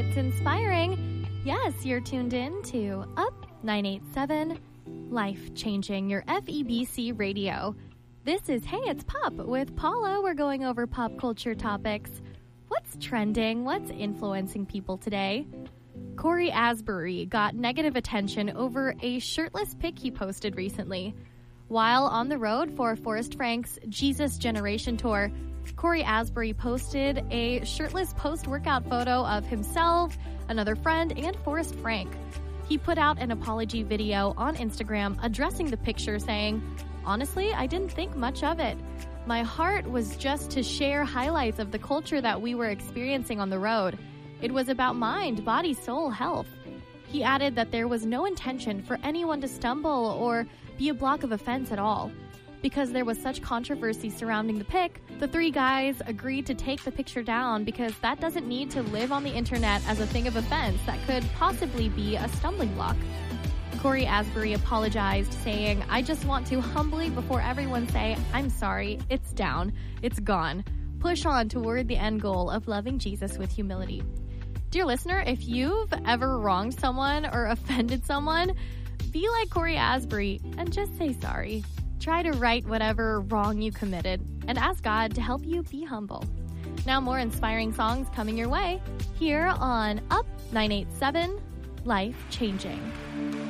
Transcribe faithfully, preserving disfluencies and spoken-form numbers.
it's inspiring. Yes, you're tuned in to Up nine eighty-seven, Life Changing, your F E B C radio. This is Hey, It's Pop with Paula. We're going over pop culture topics. What's trending? What's influencing people today? Corey Asbury got negative attention over a shirtless pic he posted recently. While on the road for Forrest Frank's Jesus Generation Tour, Corey Asbury posted a shirtless post-workout photo of himself, another friend, and Forrest Frank. He put out an apology video on Instagram addressing the picture, saying, "Honestly, I didn't think much of it. My heart was just to share highlights of the culture that we were experiencing on the road. It was about mind, body, soul, health." He added that there was no intention for anyone to stumble or be a block of offense at all. Because there was such controversy surrounding the pic, the three guys agreed to take the picture down because that doesn't need to live on the internet as a thing of offense that could possibly be a stumbling block. Corey Asbury apologized, saying, "I just want to humbly before everyone say, I'm sorry, it's down, it's gone. Push on toward the end goal of loving Jesus with humility." Dear listener, if you've ever wronged someone or offended someone, be like Corey Asbury and just say sorry. Try to right whatever wrong you committed and ask God to help you be humble. Now more inspiring songs coming your way here on Up nine eighty-seven, Life Changing.